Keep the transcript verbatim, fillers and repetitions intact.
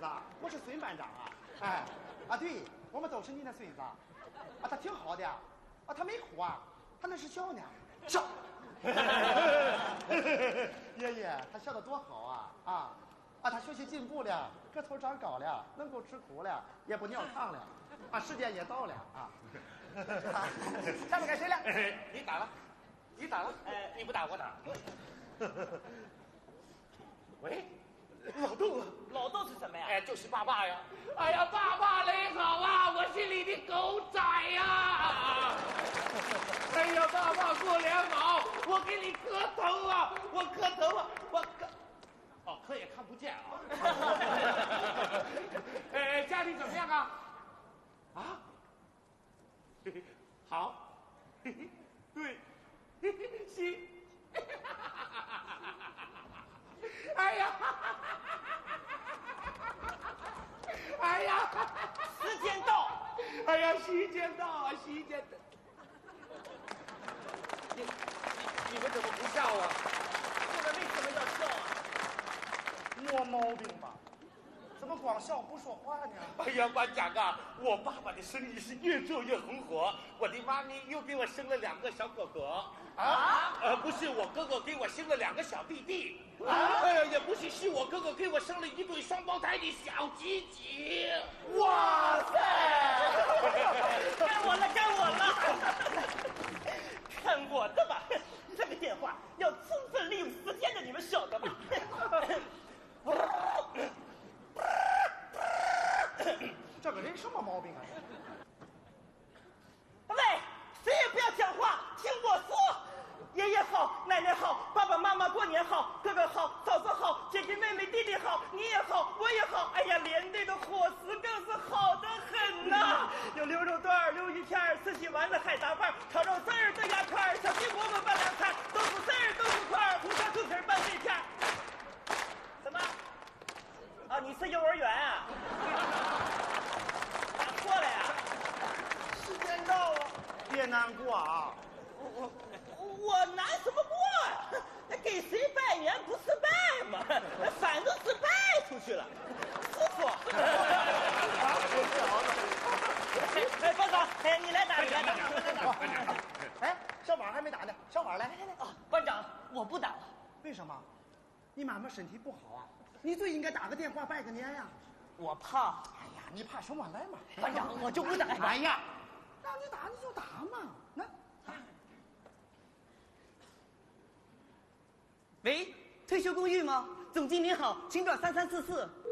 子，我是孙班长啊。哎，啊对，我们都是你的孙子啊，他挺好的啊，他没哭啊，他那是笑呢。笑。爷爷，他笑得多好啊啊啊！他学习进步了，个头长高了，能够吃苦了，也不尿炕了，啊，时间也到了啊。下面该谁了？ 你打了，你打了，哎，你不打我打。喂，老豆啊， 老豆是什么呀？ 哎，就是爸爸呀。哎呀，爸爸你好啊，我是你的狗仔呀。哎呀，爸爸过年好，我给你磕头啊，我磕头啊，我磕。哦，磕也看不见啊。哎，家里怎么样啊？啊？好。对。行。哎呀！哎呀！ 时间到！ 哎呀，时间到啊，时间到！你你你们怎么不笑啊？ 我们为什么要笑啊？ 没毛病吧？怎么光笑不说话呢？ 哎呀，班长啊，我爸爸的生意是越做越红火，我的妈咪又给我生了两个小哥哥。啊？呃，不是，我哥哥给我生了两个小弟弟。啊？呃，也不是，是我哥哥给我生了一对双胞胎的小鸡鸡。 哇塞！ 该我了，该我了！看我的吧！这个电话要充分利用时间的，你们晓得吗？ 这个人什么毛病啊？ 喂，谁也不要讲话，听我说。爷爷好，奶奶好，爸爸妈妈过年好，哥哥好，嫂子好，姐姐妹妹弟弟好，你也好，我也好。哎呀，连队的伙食更是好得很呐、有牛肉段、溜鱼片、四喜丸子、海杂饭、炒肉丝儿、炖鸭串、小鸡饽饽拌凉菜、豆腐丝儿、豆腐块、红烧猪皮拌肺片。什么？啊，你是幼儿园啊？打错了呀？ 时间到了，别难过啊。 我我难什么过呀、啊？给谁拜年不是拜吗？反正是拜出去了，师傅。哎，班长，哎，你来打，你来打，来打。 哎，小王还没打呢，小王来来来来。 啊，班长，我不打了。 为什么？你妈妈身体不好啊，你最应该打个电话拜个年呀。 我怕。 哎呀，你怕什么？来嘛。 班长，我就不打。 哎呀，让你打你就打嘛。那。 喂，退休公寓吗？总经理好，请找三三四四。